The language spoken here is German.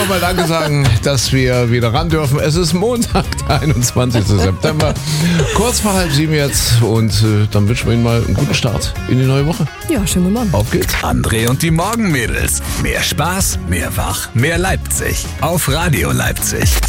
wir mal Danke sagen, dass wir wieder ran dürfen. Es ist Montag, der 21. September. Kurz vor 6:30 jetzt. Und dann wünschen wir Ihnen mal einen guten Start in die neue Woche. Ja, schönen guten Morgen. Auf geht's. André und die Morgenmädels. Mehr Spaß, mehr Wach, mehr Leipzig. Auf Radio Leipzig.